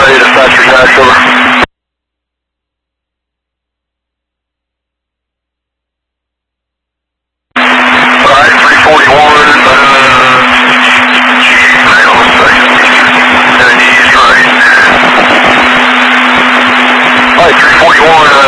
ready to start your tax over. Alright, 341, hang on a second. And he's right. Alright, 341,